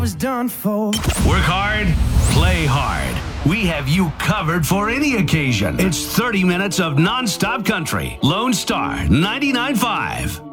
was done for. Work hard, play hard. We have you covered for any occasion. It's 30 minutes of non-stop country. Lone Star 99.5.